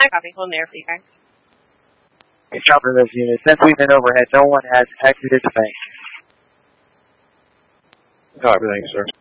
copy. Holding there for you guys. Okay, copy those units. Since we've been overhead, no one has exited the bank. Copy, thanks, sir.